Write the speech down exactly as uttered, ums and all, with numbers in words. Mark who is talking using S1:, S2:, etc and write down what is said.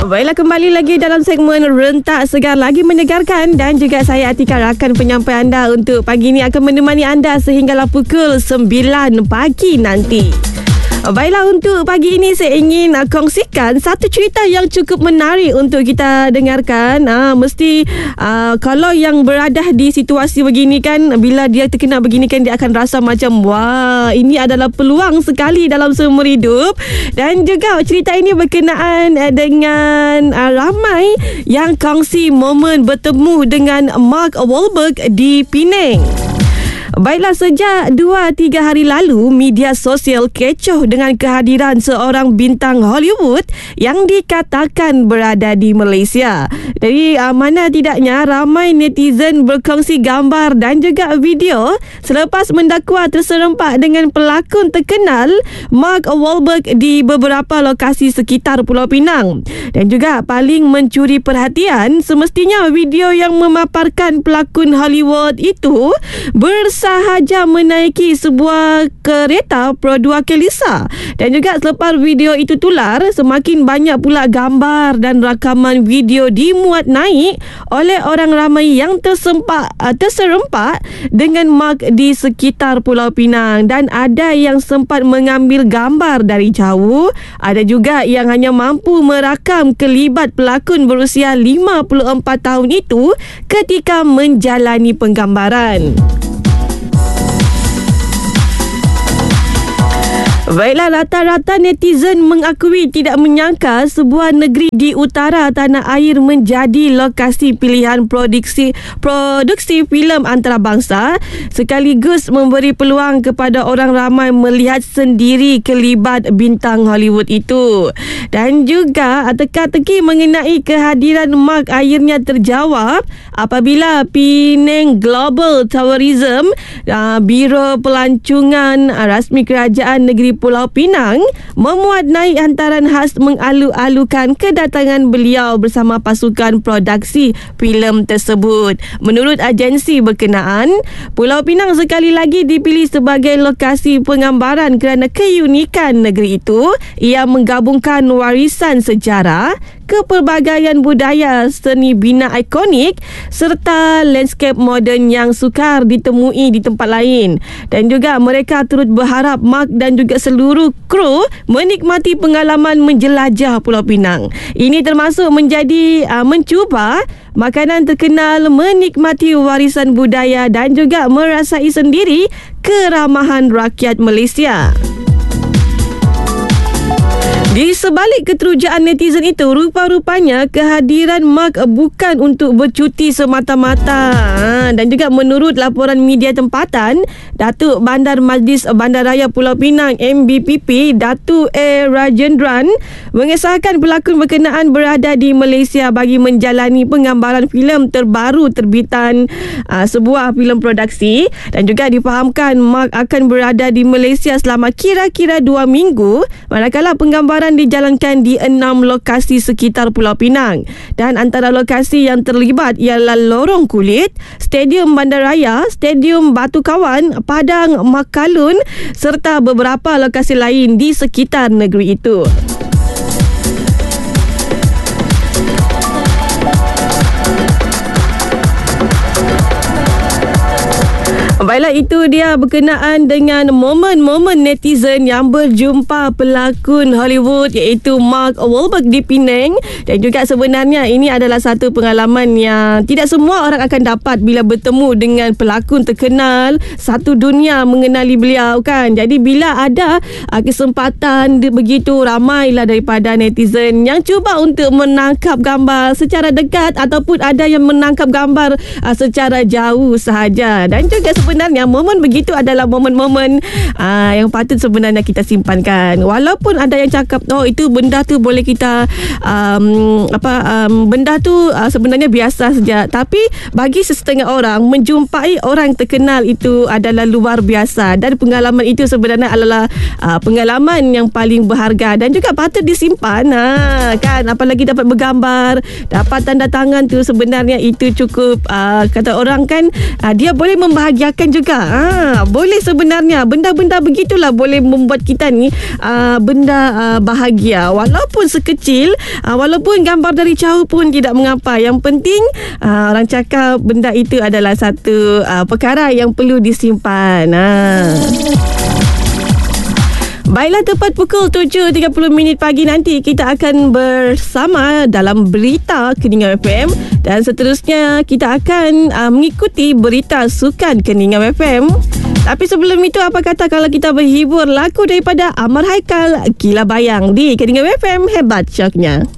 S1: Baiklah, kembali lagi dalam segmen Rentak Segar, lagi menyegarkan, dan juga saya Atika, rakan penyampai anda untuk pagi ini akan menemani anda sehinggalah pukul sembilan pagi nanti. Baiklah, untuk pagi ini saya ingin uh, kongsikan satu cerita yang cukup menarik untuk kita dengarkan. Uh, mesti uh, kalau yang berada di situasi begini kan, bila dia terkena begini kan, dia akan rasa macam wah, ini adalah peluang sekali dalam seumur hidup. Dan juga cerita ini berkenaan uh, dengan uh, ramai yang kongsi momen bertemu dengan Mark Wahlberg di Penang. Baiklah, sejak dua tiga hari lalu, media sosial kecoh dengan kehadiran seorang bintang Hollywood yang dikatakan berada di Malaysia. Jadi, uh, mana tidaknya ramai netizen berkongsi gambar dan juga video selepas mendakwa terserempak dengan pelakon terkenal Mark Wahlberg di beberapa lokasi sekitar Pulau Pinang. Dan juga paling mencuri perhatian, semestinya video yang memaparkan pelakon Hollywood itu bersahaja menaiki sebuah kereta Pro dua Kelisa. Dan juga selepas video itu tular, semakin banyak pula gambar dan rakaman video dimuat naik oleh orang ramai yang tersempak, uh, terserempak dengan Mark di sekitar Pulau Pinang. Dan ada yang sempat mengambil gambar dari jauh, ada juga yang hanya mampu merakam kelibat pelakon berusia lima puluh empat tahun itu ketika menjalani penggambaran. Baiklah, rata-rata netizen mengakui tidak menyangka sebuah negeri di utara tanah air menjadi lokasi pilihan produksi produksi filem antarabangsa, sekaligus memberi peluang kepada orang ramai melihat sendiri kelibat bintang Hollywood itu. Dan juga teka-teki mengenai kehadiran Mark akhirnya terjawab apabila Penang Global Tourism, Biro Pelancongan rasmi kerajaan negeri Pulau Pinang, memuat naik hantaran khas mengalu-alukan kedatangan beliau bersama pasukan produksi filem tersebut. Menurut agensi berkenaan, Pulau Pinang sekali lagi dipilih sebagai lokasi penggambaran kerana keunikan negeri itu. Ia menggabungkan warisan sejarah, kepelbagaian budaya, seni bina ikonik serta landscape moden yang sukar ditemui di tempat lain. Dan juga mereka turut berharap Mark dan juga seluruh kru menikmati pengalaman menjelajah Pulau Pinang. Ini termasuk menjadi uh, mencuba makanan terkenal, menikmati warisan budaya dan juga merasai sendiri keramahan rakyat Malaysia. Di sebalik keterujaan netizen itu, rupa-rupanya kehadiran Mark bukan untuk bercuti semata-mata. Dan juga menurut laporan media tempatan, Datuk Bandar Majlis Bandaraya Pulau Pinang M B P P, Datuk A. Rajendran, mengesahkan pelakon berkenaan berada di Malaysia bagi menjalani penggambaran filem terbaru terbitan uh, sebuah filem produksi. Dan juga difahamkan Mark akan berada di Malaysia selama kira-kira dua minggu, manakala penggambaran dijalankan di enam lokasi sekitar Pulau Pinang. Dan antara lokasi yang terlibat ialah Lorong Kulit, Stadium Bandaraya, Stadium Batu Kawan, Padang Makalun serta beberapa lokasi lain di sekitar negeri itu. Baiklah, itu dia berkenaan dengan momen-momen netizen yang berjumpa pelakon Hollywood iaitu Mark Wahlberg di Penang. Dan juga sebenarnya ini adalah satu pengalaman yang tidak semua orang akan dapat bila bertemu dengan pelakon terkenal satu dunia mengenali beliau kan. Jadi bila ada uh, kesempatan begitu, ramailah daripada netizen yang cuba untuk menangkap gambar secara dekat ataupun ada yang menangkap gambar uh, secara jauh sahaja. Dan juga sebenarnya Sebenarnya momen begitu adalah momen-momen uh, yang patut sebenarnya kita simpankan. Walaupun ada yang cakap, oh itu benda tu boleh kita um, apa um, benda tu uh, sebenarnya biasa saja. Tapi bagi sesetengah orang, menjumpai orang terkenal itu adalah luar biasa. Dan pengalaman itu sebenarnya adalah uh, pengalaman yang paling berharga dan juga patut disimpan. Ha, kan, apalagi dapat bergambar, dapat tanda tangan tu, sebenarnya itu cukup uh, kata orang kan, uh, dia boleh membahagiakan juga. Ha, boleh sebenarnya. Benda-benda begitulah boleh membuat kita ni uh, benda uh, bahagia. Walaupun sekecil, uh, walaupun gambar dari jauh pun tidak mengapa. Yang penting uh, orang cakap benda itu adalah satu uh, perkara yang perlu disimpan. Ha. Baiklah, tepat pukul tujuh tiga puluh minit pagi nanti kita akan bersama dalam Berita Keningam F M dan seterusnya kita akan uh, mengikuti berita sukan Keningam F M. Tapi sebelum itu, apa kata kalau kita berhibur lagu daripada Amar Haikal, Gila Bayang di Keningam F M, hebat syoknya.